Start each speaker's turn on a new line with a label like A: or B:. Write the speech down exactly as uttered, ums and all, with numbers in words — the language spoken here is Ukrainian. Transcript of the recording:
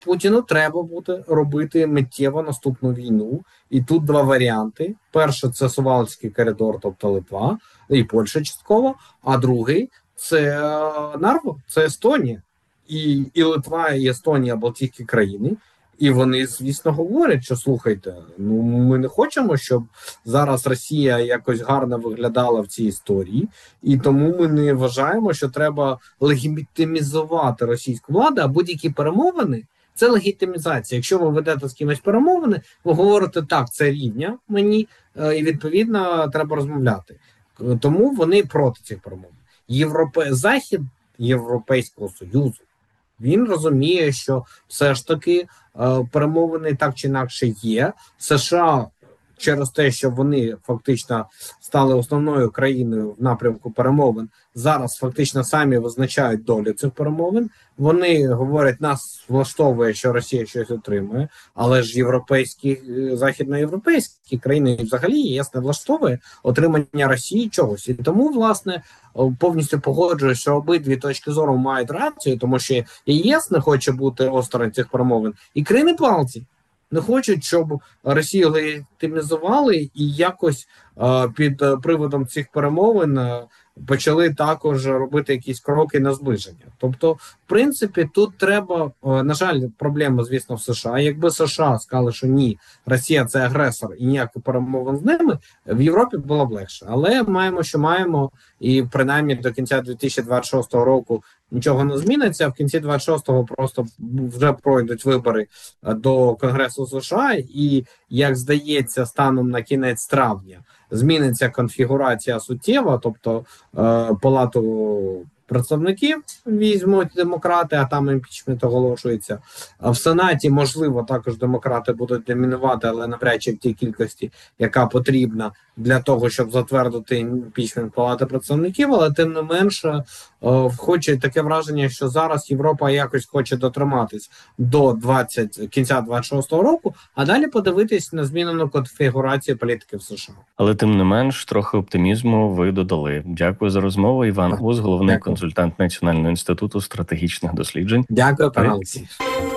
A: Путіну треба буде робити миттєво наступну війну. І тут два варіанти. Перше – це Сувалський коридор, тобто Литва, і Польща частково. А другий – це Нарва, це Естонія. І, і Литва, і Естонія – Балтійські країни. І вони, звісно, говорять, що, слухайте, ну ми не хочемо, щоб зараз Росія якось гарно виглядала в цій історії, і тому ми не вважаємо, що треба легітимізувати російську владу, а будь-які перемовини – це легітимізація. Якщо ви ведете з кимось перемовини, ви говорите, так, це рівня мені, і відповідно треба розмовляти. Тому вони проти цих перемовин. Європе... Захід Європейського Союзу, він розуміє, що все ж таки е, перемовини так чи інакше є. США через те, що вони фактично стали основною країною в напрямку перемовин, зараз фактично самі визначають долю цих перемовин. Вони говорять, нас влаштовує, що Росія щось отримує, але ж європейські, західноєвропейські країни взагалі ЄС не влаштовує отримання Росії чогось. І тому, власне, повністю погоджуюсь, що обидві точки зору мають рацію, тому що і ЄС не хоче бути осторонь цих перемовин, і країни Балтії не хочуть, щоб Росію легітимізували і якось е, під приводом цих перемовин е, почали також робити якісь кроки на зближення. Тобто, в принципі, тут треба, е, на жаль, проблема, звісно, в США. Якби США сказали, що ні, Росія – це агресор і ніяких перемовин з ними, в Європі було б легше. Але маємо, що маємо, і принаймні до кінця дві тисячі двадцять шостого року нічого не зміниться, в кінці двадцять шостого просто вже пройдуть вибори до Конгресу США, і, як здається, станом на кінець травня зміниться конфігурація суттєва, тобто е, Палату представників візьмуть демократи, а там імпічмент оголошується. А в Сенаті, можливо, також демократи будуть домінувати, але навряд чи в тій кількості, яка потрібна для того, щоб затвердити імпічмент Палати представників, але тим не менше, хоче таке враження, що зараз Європа якось хоче дотриматись до двадцять, кінця двадцять шостого року, а далі подивитись на змінену конфігурацію політики в США.
B: Але тим не менш, трохи оптимізму ви додали. Дякую за розмову. Іван Ус, головний Дякую. консультант Національного інституту стратегічних досліджень.
A: Дякую, пане Олексій.